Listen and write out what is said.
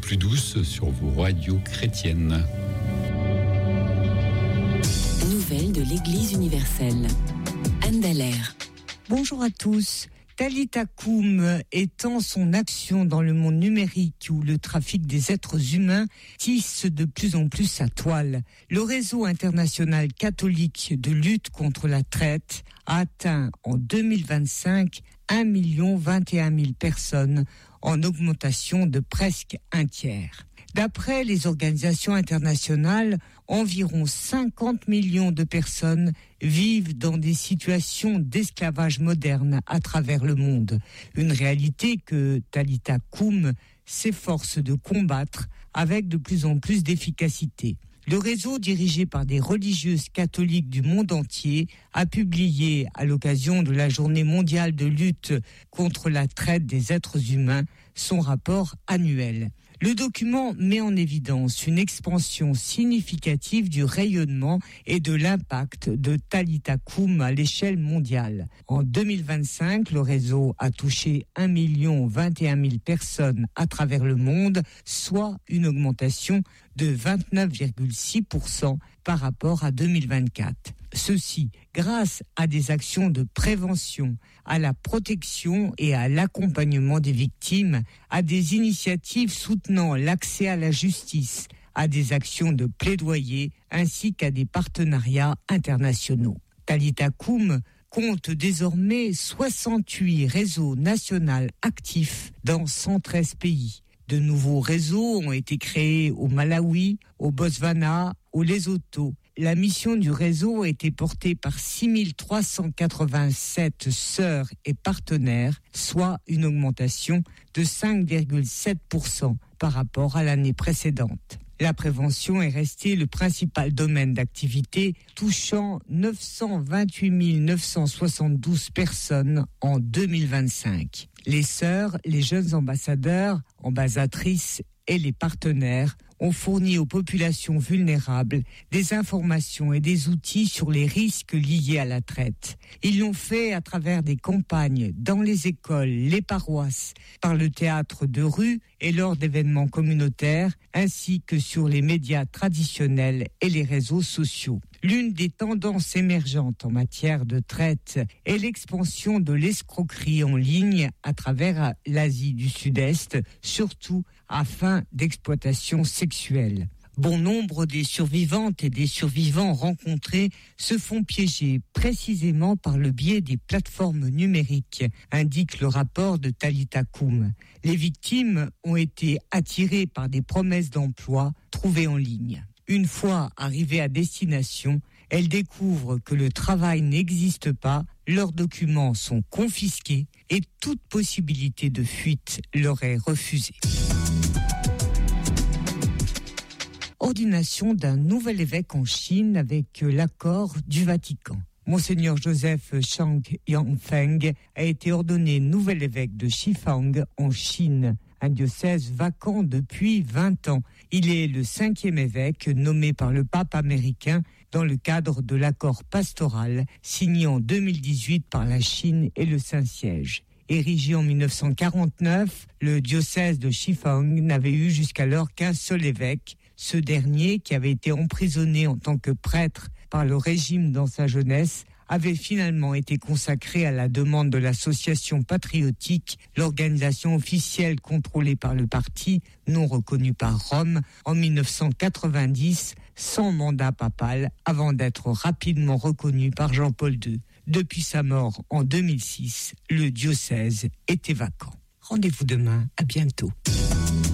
plus douce sur vos radios chrétiennes. Nouvelles de l'Église universelle. Anne Dallaire. Bonjour à tous. Talitha Koum étend son action dans le monde numérique où le trafic des êtres humains tisse de plus en plus sa toile. Le réseau international catholique de lutte contre la traite a atteint en 2025 1 021 000 personnes, en augmentation de presque un tiers. D'après les organisations internationales, environ 50 millions de personnes vivent dans des situations d'esclavage moderne à travers le monde. Une réalité que Talitha Koum s'efforce de combattre avec de plus en plus d'efficacité. Le réseau, dirigé par des religieuses catholiques du monde entier, a publié, à l'occasion de la Journée mondiale de lutte contre la traite des êtres humains, son rapport annuel. Le document met en évidence une expansion significative du rayonnement et de l'impact de Talitha Koum à l'échelle mondiale. En 2025, le réseau a touché 1 021 000 personnes à travers le monde, soit une augmentation de 29,6% par rapport à 2024. Ceci grâce à des actions de prévention, à la protection et à l'accompagnement des victimes, à des initiatives soutenant l'accès à la justice, à des actions de plaidoyer ainsi qu'à des partenariats internationaux. Talitha Koum compte désormais 68 réseaux nationaux actifs dans 113 pays. De nouveaux réseaux ont été créés au Malawi, au Botswana, au Lesotho. La mission du réseau a été portée par 6 387 sœurs et partenaires, soit une augmentation de 5,7% par rapport à l'année précédente. La prévention est restée le principal domaine d'activité, touchant 928 972 personnes en 2025. Les sœurs, les jeunes ambassadeurs, ambassadrices et les partenaires ont fourni aux populations vulnérables des informations et des outils sur les risques liés à la traite. Ils l'ont fait à travers des campagnes dans les écoles, les paroisses, par le théâtre de rue et lors d'événements communautaires, ainsi que sur les médias traditionnels et les réseaux sociaux. L'une des tendances émergentes en matière de traite est l'expansion de l'escroquerie en ligne à travers l'Asie du Sud-Est, surtout à fin d'exploitation sexuelle. Bon nombre des survivantes et des survivants rencontrés se font piéger précisément par le biais des plateformes numériques, indique le rapport de Talitha Koum. Les victimes ont été attirées par des promesses d'emploi trouvées en ligne. Une fois arrivées à destination, elles découvrent que le travail n'existe pas, leurs documents sont confisqués et toute possibilité de fuite leur est refusée. Ordination d'un nouvel évêque en Chine avec l'accord du Vatican. Monseigneur Joseph Chang Yangfeng a été ordonné nouvel évêque de Shifang en Chine, un diocèse vacant depuis 20 ans. Il est le 5e évêque nommé par le pape américain dans le cadre de l'accord pastoral signé en 2018 par la Chine et le Saint-Siège. Érigé en 1949, le diocèse de Shifang n'avait eu jusqu'alors qu'un seul évêque. Ce dernier, qui avait été emprisonné en tant que prêtre par le régime dans sa jeunesse, avait finalement été consacré à la demande de l'association patriotique, l'organisation officielle contrôlée par le parti, non reconnue par Rome, en 1990, sans mandat papal, avant d'être rapidement reconnu par Jean-Paul II. Depuis sa mort en 2006, le diocèse était vacant. Rendez-vous demain, à bientôt.